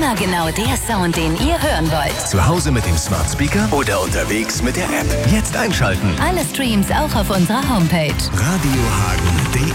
Immer genau der Sound, den ihr hören wollt. Zu Hause mit dem Smart Speaker oder unterwegs mit der App. Jetzt einschalten. Alle Streams auch auf unserer Homepage. radiohagen.de